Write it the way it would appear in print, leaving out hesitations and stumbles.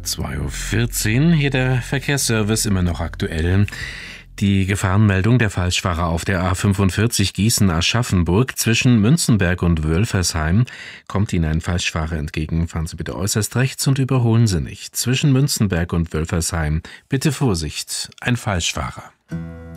2:14 Uhr, hier der Verkehrsservice, immer noch aktuell. Die Gefahrenmeldung: der Falschfahrer auf der A45 Gießen-Aschaffenburg zwischen Münzenberg und Wölfersheim. Kommt Ihnen ein Falschfahrer entgegen, fahren Sie bitte äußerst rechts und überholen Sie nicht. Zwischen Münzenberg und Wölfersheim bitte Vorsicht, ein Falschfahrer.